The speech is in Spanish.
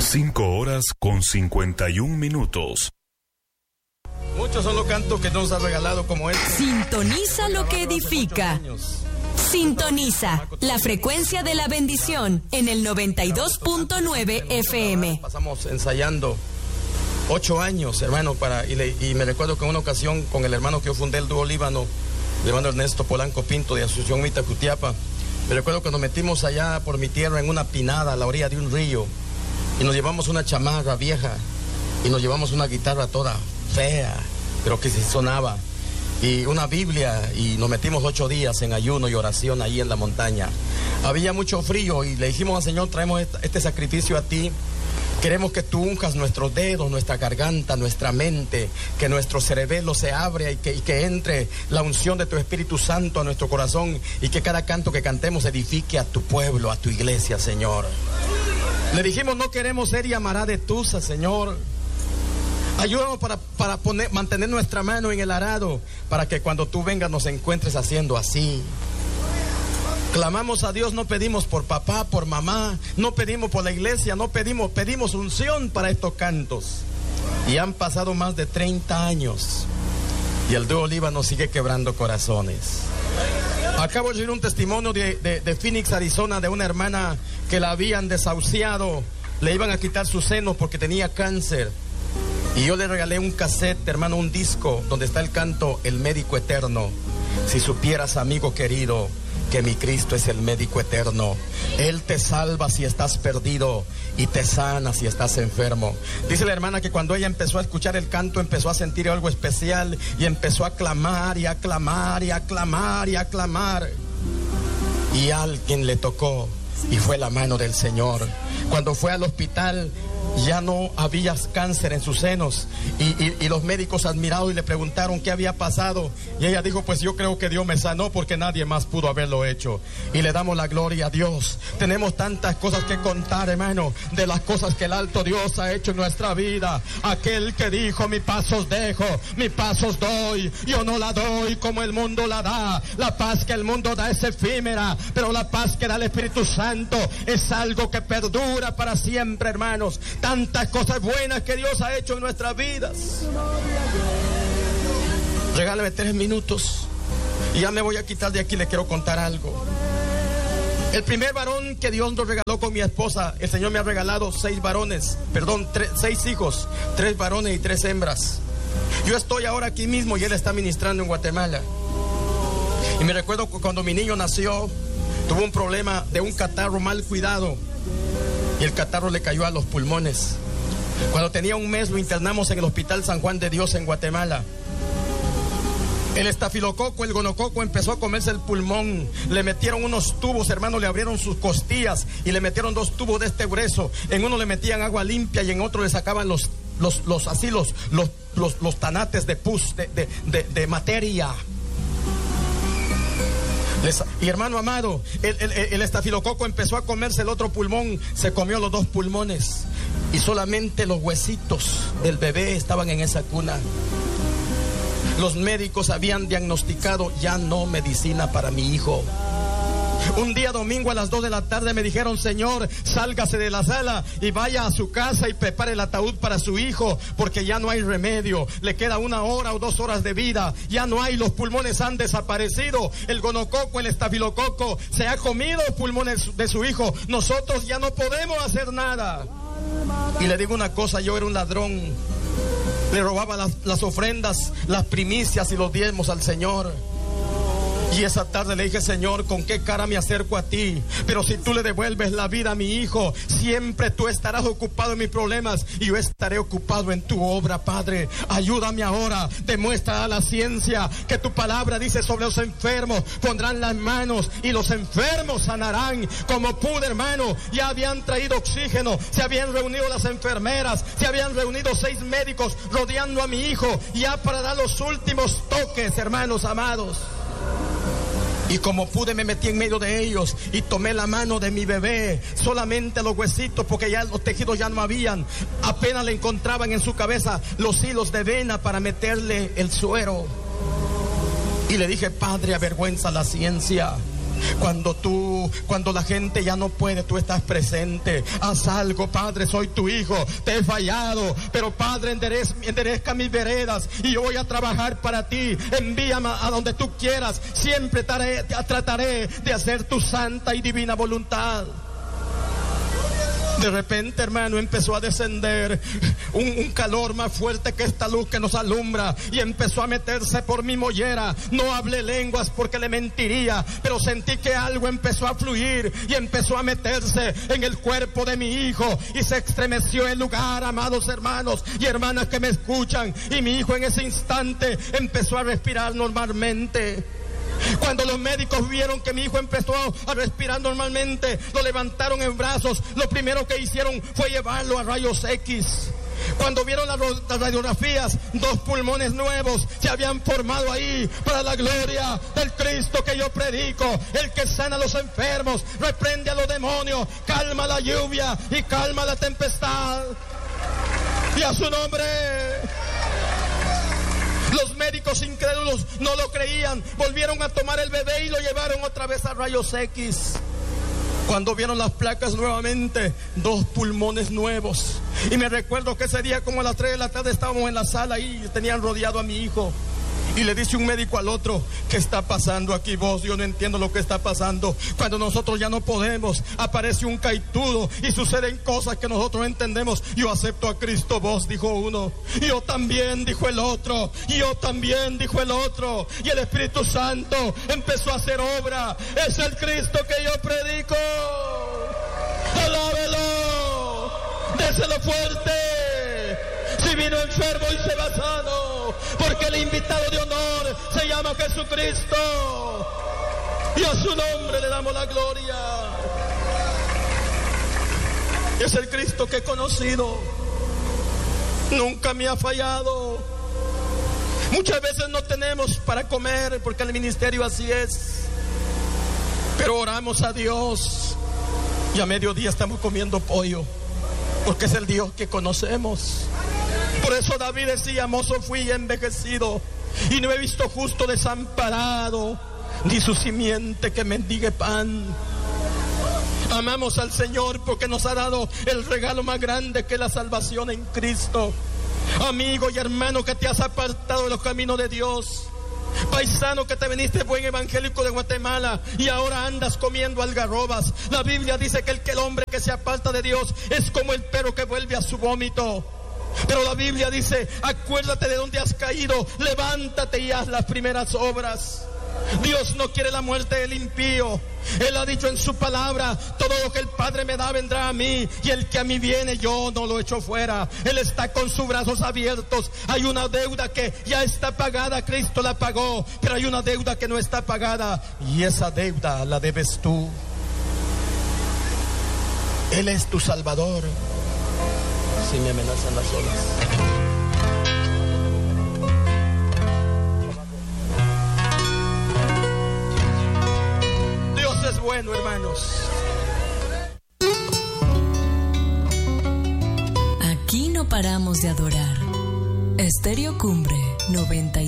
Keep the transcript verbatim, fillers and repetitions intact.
Cinco horas con cincuenta y un minutos. Muchos son los cantos que nos ha regalado como este. Sintoniza lo que edifica. Sintoniza la frecuencia de la bendición en el noventa y dos punto nueve F M. Pasamos ensayando ocho años, hermano, para y, le, y me recuerdo que en una ocasión con el hermano que yo fundé el dúo Líbano, el hermano Ernesto Polanco Pinto de Asunción Mita Cutiapa, me recuerdo que nos metimos allá por mi tierra en una pinada a la orilla de un río y nos llevamos una chamarra vieja y nos llevamos una guitarra toda fea, pero que sí sonaba, y una Biblia, y nos metimos ocho días en ayuno y oración ahí en la montaña. Había mucho frío y le dijimos al Señor, traemos este sacrificio a ti. Queremos que tú unjas nuestros dedos, nuestra garganta, nuestra mente, que nuestro cerebelo se abra y que, y que entre la unción de tu Espíritu Santo a nuestro corazón y que cada canto que cantemos edifique a tu pueblo, a tu iglesia, Señor. Le dijimos, no queremos ser llamará de tusa, Señor. Ayúdanos para, para poner, mantener nuestra mano en el arado, para que cuando tú vengas nos encuentres haciendo así. Clamamos a Dios, no pedimos por papá, por mamá, no pedimos por la iglesia, no pedimos, pedimos unción para estos cantos. Y han pasado más de treinta años y el dúo Líbano sigue quebrando corazones. Acabo de oír un testimonio de, de, de Phoenix, Arizona, de una hermana que la habían desahuciado, le iban a quitar sus senos porque tenía cáncer. Y yo le regalé un cassette, hermano, un disco, donde está el canto El Médico Eterno. Si supieras, amigo querido, que mi Cristo es el médico eterno. Él te salva si estás perdido y te sana si estás enfermo. Dice la hermana que cuando ella empezó a escuchar el canto, empezó a sentir algo especial y empezó a clamar y a clamar y a clamar y a clamar. Y a alguien le tocó y fue la mano del Señor. Cuando fue al hospital, ya no había cáncer en sus senos y, y, y los médicos admirados y le preguntaron qué había pasado y ella dijo, pues yo creo que Dios me sanó porque nadie más pudo haberlo hecho, y le damos la gloria a Dios. Tenemos tantas cosas que contar, hermano, de las cosas que el alto Dios ha hecho en nuestra vida. Aquel que dijo, mi paz os dejo, mi paz os doy, yo no la doy como el mundo la da. La paz que el mundo da es efímera, pero la paz que da el Espíritu Santo es algo que perdura para siempre, hermanos. Tantas cosas buenas que Dios ha hecho en nuestras vidas. Regálame tres minutos y ya me voy a quitar de aquí. Le quiero contar algo. El primer varón que Dios nos regaló con mi esposa, el Señor me ha regalado seis varones, perdón, tres, seis hijos, tres varones y tres hembras. Yo estoy ahora aquí mismo y él está ministrando en Guatemala. Y me recuerdo cuando mi niño nació, tuvo un problema de un catarro mal cuidado. Y el catarro le cayó a los pulmones. Cuando tenía un mes lo internamos en el Hospital San Juan de Dios en Guatemala. El estafilococo, el gonococo empezó a comerse el pulmón. Le metieron unos tubos, hermano, le abrieron sus costillas y le metieron dos tubos de este grueso. En uno le metían agua limpia y en otro le sacaban los, los, los así, los, los, los, los tanates de pus, de, de, de, de materia. Les, y hermano amado, el, el, el estafilococo empezó a comerse el otro pulmón, se comió los dos pulmones y solamente los huesitos del bebé estaban en esa cuna. Los médicos habían diagnosticado ya no medicina para mi hijo. Un día domingo a las dos de la tarde me dijeron, Señor, sálgase de la sala y vaya a su casa y prepare el ataúd para su hijo, porque ya no hay remedio, le queda una hora o dos horas de vida, ya no hay, los pulmones han desaparecido, el gonococo, el estafilococo se ha comido los pulmones de su hijo, nosotros ya no podemos hacer nada. Y le digo una cosa, yo era un ladrón, le robaba las, las ofrendas, las primicias y los diezmos al Señor. Y esa tarde le dije, Señor, ¿con qué cara me acerco a ti? Pero si tú le devuelves la vida a mi hijo, siempre tú estarás ocupado en mis problemas y yo estaré ocupado en tu obra, Padre. Ayúdame ahora, demuestra a la ciencia que tu palabra dice sobre los enfermos, pondrán las manos y los enfermos sanarán. Como pude, hermano, ya habían traído oxígeno, se habían reunido las enfermeras, se habían reunido seis médicos rodeando a mi hijo, ya para dar los últimos toques, hermanos amados. Y como pude me metí en medio de ellos y tomé la mano de mi bebé, solamente los huesitos porque ya los tejidos ya no habían. Apenas le encontraban en su cabeza los hilos de vena para meterle el suero. Y le dije, Padre, avergüenza la ciencia. Cuando tú, cuando la gente ya no puede, tú estás presente. Haz algo, Padre, soy tu hijo, te he fallado, pero Padre, enderez, enderezca mis veredas y yo voy a trabajar para ti. Envíame a donde tú quieras, siempre taré, trataré de hacer tu santa y divina voluntad. De repente, hermano, empezó a descender un, un calor más fuerte que esta luz que nos alumbra, y empezó a meterse por mi mollera. No hablé lenguas porque le mentiría, pero sentí que algo empezó a fluir y empezó a meterse en el cuerpo de mi hijo, y se estremeció el lugar, amados hermanos y hermanas que me escuchan, y mi hijo en ese instante empezó a respirar normalmente. Cuando los médicos vieron que mi hijo empezó a respirar normalmente, lo levantaron en brazos. Lo primero que hicieron fue llevarlo a rayos X. Cuando vieron las radiografías, dos pulmones nuevos se habían formado ahí, para la gloria del Cristo que yo predico, el que sana a los enfermos, reprende a los demonios, calma la lluvia y calma la tempestad. Y a su nombre. Los médicos incrédulos no lo creían, volvieron a tomar el bebé y lo llevaron otra vez a rayos X. Cuando vieron las placas nuevamente, dos pulmones nuevos. Y me recuerdo que ese día, como a las tres de la tarde, estábamos en la sala y tenían rodeado a mi hijo. Y le dice un médico al otro: ¿qué está pasando aquí, vos? Yo no entiendo lo que está pasando. Cuando nosotros ya no podemos, aparece un caitudo y suceden cosas que nosotros no entendemos. Yo acepto a Cristo, vos, dijo uno. Yo también, dijo el otro. Yo también, dijo el otro. Y el Espíritu Santo empezó a hacer obra. Es el Cristo que yo predico. Alábelo, déselo fuerte. Si vino enfermo y se va sano, porque el invitado de honor se llama Jesucristo, y a su nombre le damos la gloria. Es el Cristo que he conocido, nunca me ha fallado. Muchas veces no tenemos para comer, porque el ministerio así es, pero oramos a Dios y a mediodía estamos comiendo pollo, porque es el Dios que conocemos. Por eso David decía: mozo fui y envejecido, y no he visto justo desamparado, ni su simiente que mendigue pan. Amamos al Señor porque nos ha dado el regalo más grande, que es la salvación en Cristo. Amigo y hermano que te has apartado de los caminos de Dios, paisano que te viniste buen evangélico de Guatemala y ahora andas comiendo algarrobas. La Biblia dice que el, que el hombre que se aparta de Dios es como el perro que vuelve a su vómito. Pero la Biblia dice: acuérdate de dónde has caído, levántate y haz las primeras obras. Dios no quiere la muerte del impío. Él ha dicho en su palabra: todo lo que el Padre me da vendrá a mí, y el que a mí viene yo no lo echo fuera. Él está con sus brazos abiertos. Hay una deuda que ya está pagada, Cristo la pagó, pero hay una deuda que no está pagada, y esa deuda la debes tú. Él es tu Salvador. Si me amenazan las olas. Dios es bueno, hermanos. Aquí no paramos de adorar. Estéreo Cumbre noventa y